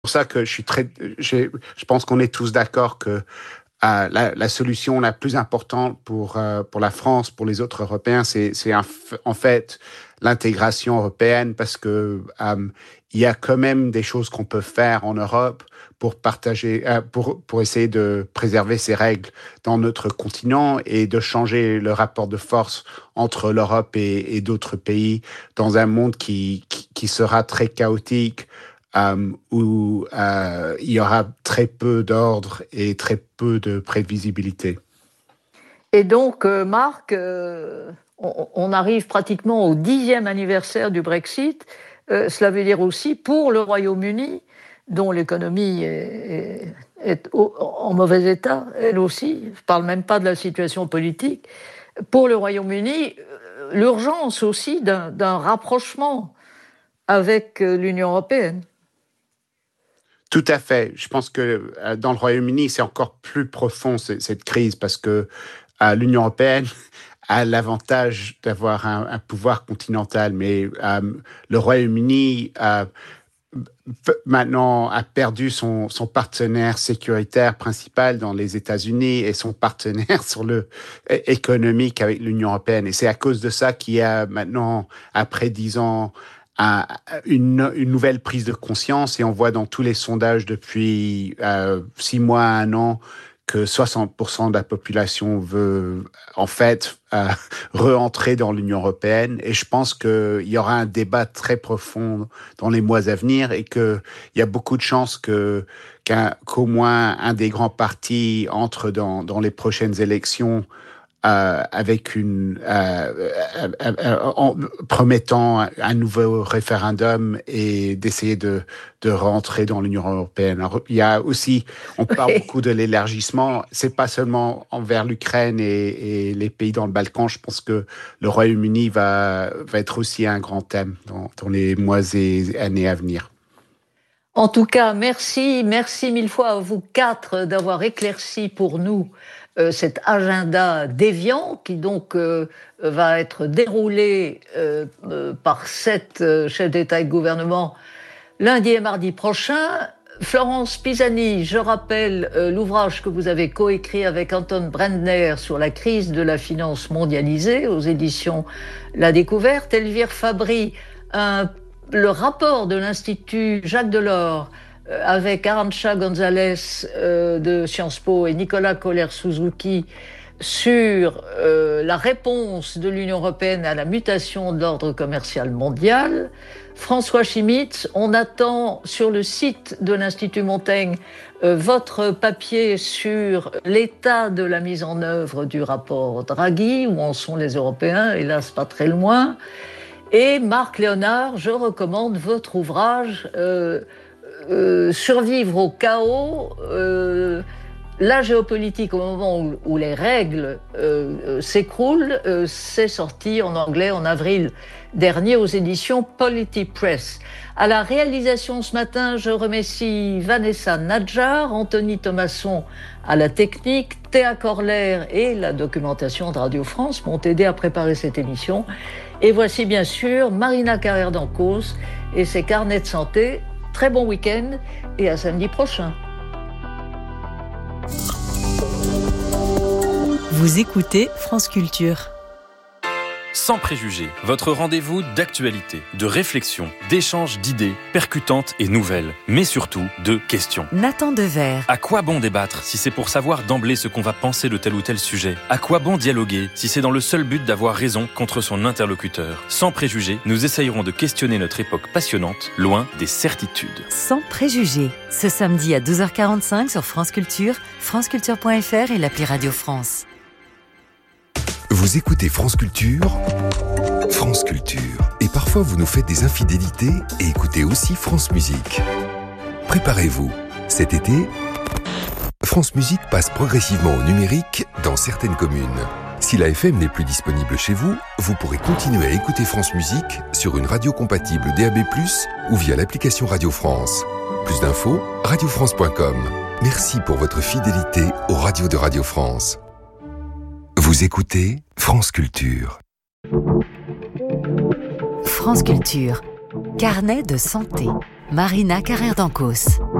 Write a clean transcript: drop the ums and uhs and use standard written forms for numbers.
pour ça que je pense qu'on est tous d'accord que la solution la plus importante pour la France, pour les autres Européens, c'est en fait l'intégration européenne, parce que il y a quand même des choses qu'on peut faire en Europe pour partager, pour essayer de préserver ces règles dans notre continent et de changer le rapport de force entre l'Europe et d'autres pays dans un monde qui sera très chaotique, où il y aura très peu d'ordre et très peu de prévisibilité. Et donc, Marc, on arrive pratiquement au 10e anniversaire du Brexit. Cela veut dire aussi pour le Royaume-Uni, dont l'économie est en mauvais état, elle aussi, je ne parle même pas de la situation politique, pour le Royaume-Uni, l'urgence aussi d'un rapprochement avec l'Union européenne. Tout à fait. Je pense que dans le Royaume-Uni, c'est encore plus profond, cette crise, parce que l'Union européenne a l'avantage d'avoir un pouvoir continental, mais le Royaume-Uni maintenant a perdu son partenaire sécuritaire principal dans les États-Unis et son partenaire économique avec l'Union européenne. Et c'est à cause de ça qu'il y a maintenant, après 10 ans, une nouvelle prise de conscience, et on voit dans tous les sondages depuis 6 mois à 1 an que 60% de la population veut en fait re-entrer dans l'Union européenne. Et je pense qu'il y aura un débat très profond dans les mois à venir, et qu'il y a beaucoup de chances qu'au moins un des grands partis entre dans les prochaines élections avec en promettant un nouveau référendum et d'essayer de rentrer dans l'Union européenne. Alors, il y a aussi, on parle beaucoup de l'élargissement, c'est pas seulement envers l'Ukraine et les pays dans le Balkan. Je pense que le Royaume-Uni va être aussi un grand thème dans les mois et années à venir. En tout cas, merci 1000 fois à vous 4 d'avoir éclairci pour nous cet agenda déviant qui donc va être déroulé par 7 chefs d'État et de gouvernement lundi et mardi prochain. Florence Pisani, je rappelle l'ouvrage que vous avez coécrit avec Anton Brendner sur la crise de la finance mondialisée aux éditions La Découverte. Elvire Fabry, le rapport de l'Institut Jacques Delors avec Arantxa González de Sciences Po et Nicolas Kohler-Suzuki sur la réponse de l'Union européenne à la mutation de l'ordre commercial mondial. François Chimitz, on attend sur le site de l'Institut Montaigne votre papier sur l'état de la mise en œuvre du rapport Draghi, où en sont les Européens, hélas pas très loin. Et Marc Léonard, je recommande votre ouvrage Survivre au chaos, la géopolitique au moment où les règles s'écroulent. C'est sorti en anglais en avril dernier aux éditions Polity Press. À la réalisation ce matin, je remercie Vanessa Nadjar, Anthony Thomasson à la technique, Théa Corler et la documentation de Radio France m'ont aidé à préparer cette émission. Et voici bien sûr Marina Carrère d'Ancos et ses carnets de santé. Très bon week-end et à samedi prochain. Vous écoutez France Culture. Sans préjugés, votre rendez-vous d'actualité, de réflexion, d'échange d'idées percutantes et nouvelles, mais surtout de questions. Nathan Dever. À quoi bon débattre si c'est pour savoir d'emblée ce qu'on va penser de tel ou tel sujet ? À quoi bon dialoguer si c'est dans le seul but d'avoir raison contre son interlocuteur ? Sans préjugés, nous essayerons de questionner notre époque passionnante, loin des certitudes. Sans préjugés, ce samedi à 12h45 sur France Culture, franceculture.fr et l'appli Radio France. Vous écoutez France Culture, France Culture. Et parfois vous nous faites des infidélités et écoutez aussi France Musique. Préparez-vous, cet été, France Musique passe progressivement au numérique dans certaines communes. Si la FM n'est plus disponible chez vous, vous pourrez continuer à écouter France Musique sur une radio compatible DAB+, ou via l'application Radio France. Plus d'infos, radiofrance.com. Merci pour votre fidélité aux radios de Radio France. Vous écoutez France Culture. France Culture. Carnet de santé. Marina Carrère d'Ancos.